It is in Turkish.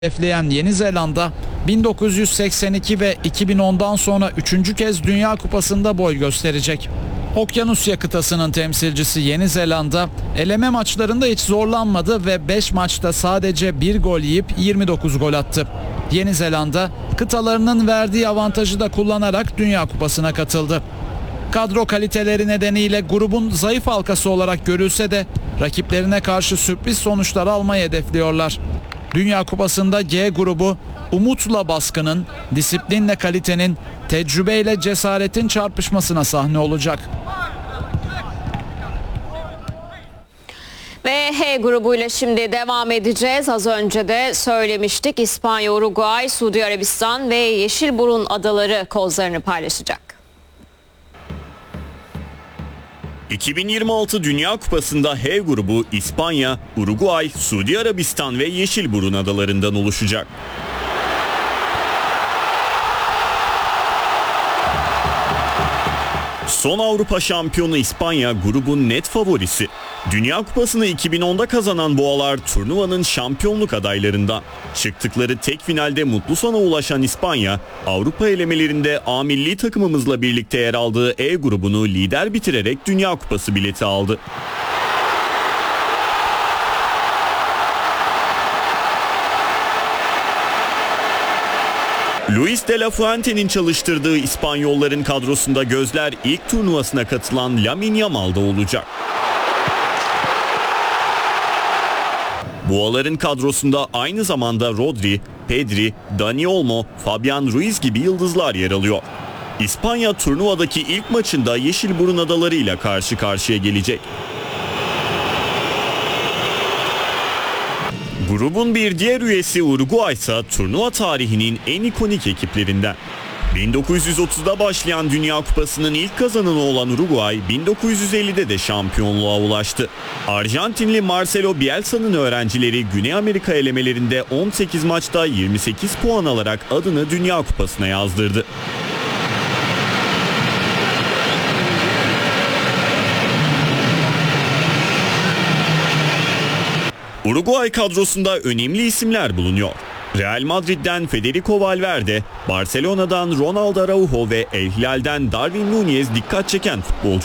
hedefleyen Yeni Zelanda 1982 ve 2010'dan sonra 3. kez Dünya Kupası'nda boy gösterecek. Okyanusya kıtasının temsilcisi Yeni Zelanda eleme maçlarında hiç zorlanmadı ve 5 maçta sadece 1 gol yiyip 29 gol attı. Yeni Zelanda kıtalarının verdiği avantajı da kullanarak Dünya Kupası'na katıldı. Kadro kaliteleri nedeniyle grubun zayıf halkası olarak görülse de rakiplerine karşı sürpriz sonuçlar almayı hedefliyorlar. Dünya Kupası'nda G grubu umutla baskının, disiplinle kalitenin, tecrübeyle cesaretin çarpışmasına sahne olacak. Ve H grubuyla şimdi devam edeceğiz. Az önce de söylemiştik. İspanya, Uruguay, Suudi Arabistan ve Yeşilburun adaları kozlarını paylaşacak. 2026 Dünya Kupası'nda H grubu İspanya, Uruguay, Suudi Arabistan ve Yeşilburun adalarından oluşacak. Son Avrupa şampiyonu İspanya grubun net favorisi. Dünya Kupası'nı 2010'da kazanan Boğalar turnuvanın şampiyonluk adaylarından. Çıktıkları tek finalde mutlu sona ulaşan İspanya, Avrupa elemelerinde A milli takımımızla birlikte yer aldığı E grubunu lider bitirerek Dünya Kupası bileti aldı. Luis de la Fuente'nin çalıştırdığı İspanyolların kadrosunda gözler ilk turnuvasına katılan Lamine Yamal'da olacak. Boğaların kadrosunda aynı zamanda Rodri, Pedri, Dani Olmo, Fabian Ruiz gibi yıldızlar yer alıyor. İspanya turnuvadaki ilk maçında Yeşilburun adaları ile karşı karşıya gelecek. Grubun bir diğer üyesi Uruguay ise turnuva tarihinin en ikonik ekiplerinden. 1930'da başlayan Dünya Kupası'nın ilk kazananı olan Uruguay, 1950'de de şampiyonluğa ulaştı. Arjantinli Marcelo Bielsa'nın öğrencileri Güney Amerika elemelerinde 18 maçta 28 puan alarak adını Dünya Kupası'na yazdırdı. Uruguay kadrosunda önemli isimler bulunuyor. Real Madrid'den Federico Valverde, Barcelona'dan Ronald Araujo ve El Hilal'den Darwin Núñez dikkat çeken futbolcu.